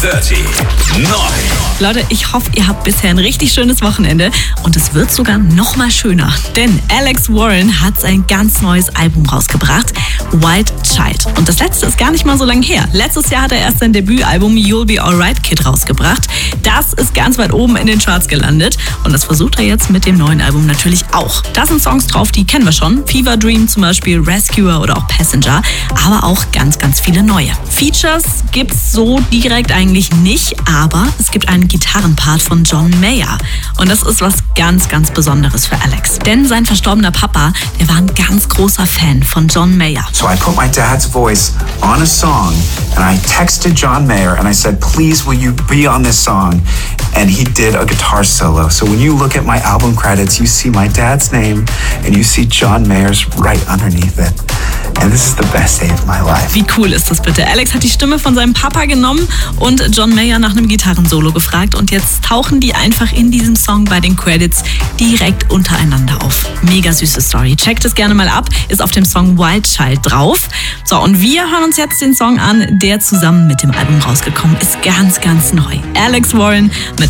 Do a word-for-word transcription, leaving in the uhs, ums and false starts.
dreißig neun. Leute, ich hoffe, ihr habt bisher ein richtig schönes Wochenende und es wird sogar noch mal schöner. Denn Alex Warren hat sein ganz neues Album rausgebracht, Wild Child. Und das letzte ist gar nicht mal so lange her. Letztes Jahr hat er erst sein Debütalbum You'll Be Alright Kid rausgebracht. Das ist ganz weit oben in den Charts gelandet und das versucht er jetzt mit dem neuen Album natürlich auch. Da sind Songs drauf, die kennen wir schon. Fever Dream zum Beispiel, Rescuer oder auch Passenger, aber auch ganz, ganz viele neue. Features gibt's so direkt eigentlich nicht, aber es gibt einen Gitarrenpart von John Mayer. Und das ist was ganz, ganz Besonderes für Alex. Denn sein verstorbener Papa, der war ein ganz großer Fan von John Mayer. So I put my dad's voice on a song and I texted John Mayer and I said, please, will you be on this song? And he did a guitar solo. So when you look at my album credits, you see my dad's name and you see John Mayer's right underneath it. And this is the best day of my life. Wie cool ist das bitte? Alex hat die Stimme von seinem Papa genommen und John Mayer nach einem Gitarrensolo gefragt und jetzt tauchen die einfach in diesem Song bei den Credits direkt untereinander auf. Mega süße Story. Checkt es gerne mal ab, ist auf dem Song Wild Child drauf. So, und wir hören uns jetzt den Song an, der zusammen mit dem Album rausgekommen ist. Ganz, ganz neu. Alex Warren mit